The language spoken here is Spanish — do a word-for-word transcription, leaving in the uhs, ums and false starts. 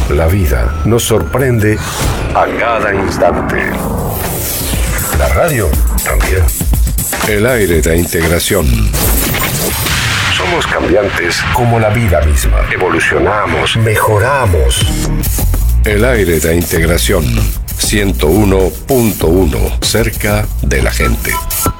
La vida nos sorprende a cada instante. La radio también. El aire da integración. Somos cambiantes como la vida misma. Evolucionamos, mejoramos. El aire da integración. ciento uno punto uno, cerca de la gente.